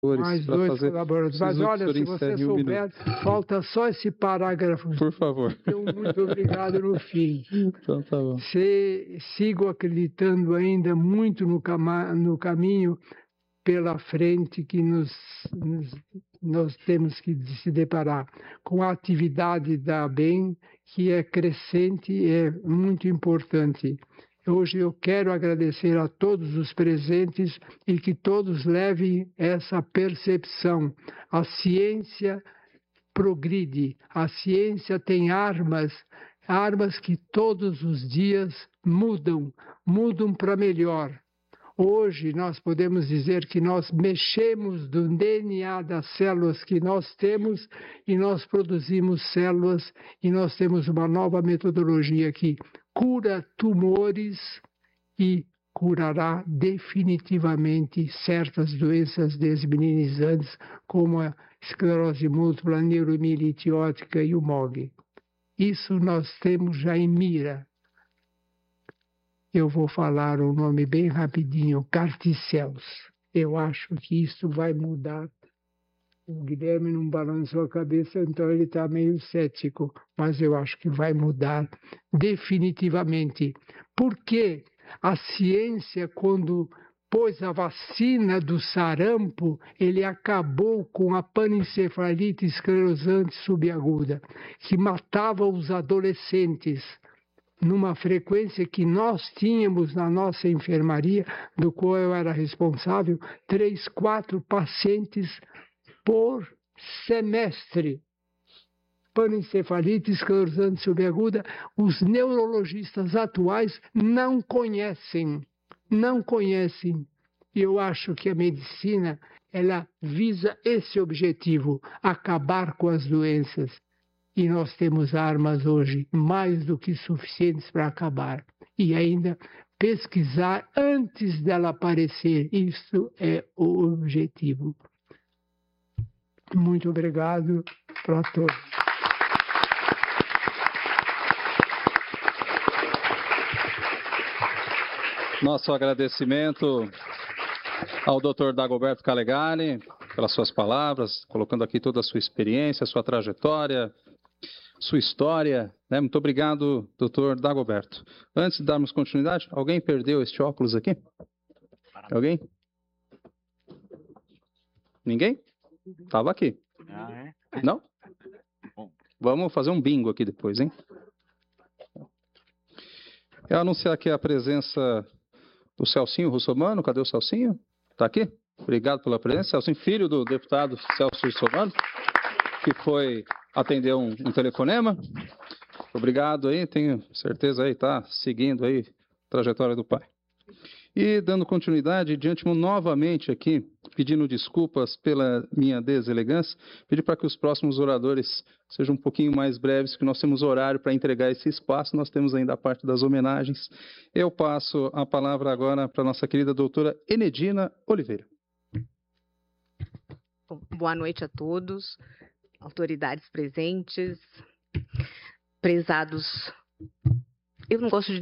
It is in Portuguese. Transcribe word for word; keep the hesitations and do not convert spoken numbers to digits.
Mais para dois fazer. colaboradores. Mas Preciso que o olha, se senhor você encerre um souber, minuto. falta só esse parágrafo. Por favor. Então, muito obrigado no fim. Então tá bom. Se, sigo acreditando ainda muito no, cama, no caminho pela frente que nos, nos, nós temos que se deparar com a atividade da ABEM, que é crescente e é muito importante. Hoje eu quero agradecer a todos os presentes e que todos levem essa percepção. A ciência progride, a ciência tem armas, armas que todos os dias mudam, mudam para melhor. Hoje nós podemos dizer que nós mexemos do D N A das células que nós temos e nós produzimos células e nós temos uma nova metodologia que cura tumores e curará definitivamente certas doenças desmeninizantes como a esclerose múltipla, a neuromielite óptica e o M O G. Isso nós temos já em mira. Eu vou falar um nome bem rapidinho, Carticels. Eu acho que isso vai mudar. O Guilherme não balançou a cabeça, então ele está meio cético, mas eu acho que vai mudar definitivamente. Por quê? A ciência, quando pôs a vacina do sarampo, ele acabou com a panencefalite esclerosante subaguda, que matava os adolescentes, numa frequência que nós tínhamos na nossa enfermaria, do qual eu era responsável, três, quatro pacientes por semestre. Panencefalite esclerosante subaguda, os neurologistas atuais não conhecem, não conhecem. E eu acho que a medicina, ela visa esse objetivo, acabar com as doenças. E nós temos armas hoje mais do que suficientes para acabar. E ainda pesquisar antes dela aparecer. Isso é o objetivo. Muito obrigado para todos. Nosso agradecimento ao doutor Dagoberto Calegari pelas suas palavras, colocando aqui toda a sua experiência, sua trajetória, sua história. Né? Muito obrigado, doutor Dagoberto. Antes de darmos continuidade, alguém perdeu este óculos aqui? Alguém? Ninguém? Estava aqui. Ah, é? Não? Vamos fazer um bingo aqui depois, hein? Eu anunciar aqui a presença do Celcinho Russomano. Cadê o Celcinho? Está aqui? Obrigado pela presença. Celcinho, filho do deputado Celso Russomano, que foi atender um, um telefonema. Obrigado aí, tenho certeza aí, tá seguindo aí a trajetória do pai. E dando continuidade, de antemão novamente aqui, pedindo desculpas pela minha deselegância, pedir para que os próximos oradores sejam um pouquinho mais breves, que nós temos horário para entregar esse espaço, nós temos ainda a parte das homenagens. Eu passo a palavra agora para a nossa querida doutora Enedina Oliveira. Boa noite a todos, autoridades presentes, prezados. Eu não gosto de